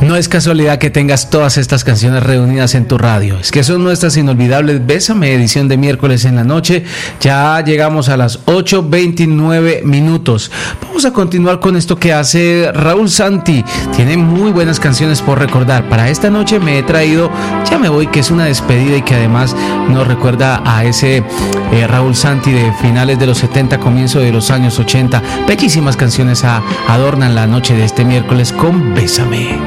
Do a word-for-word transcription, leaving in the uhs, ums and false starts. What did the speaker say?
No es casualidad que tengas todas estas canciones reunidas en tu radio. Es que son nuestras inolvidables Bésame, edición de miércoles en la noche. Ya llegamos a las ocho veintinueve minutos. Vamos a continuar con esto que hace Raúl Santi. Tiene muy buenas canciones por recordar. Para esta noche me he traído Ya me voy, que es una despedida y que además nos recuerda a ese eh, Raúl Santi de finales de los setenta, comienzo de los años ochenta. Bellísimas canciones a, adornan la noche de este miércoles con Bésame.